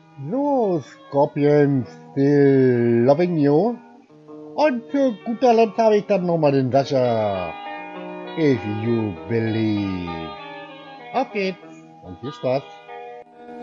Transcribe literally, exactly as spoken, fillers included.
So, Scorpions, still loving you. Und zu guter Letzt habe ich dann nochmal den Sascha. If you believe. Auf geht's und viel Spaß.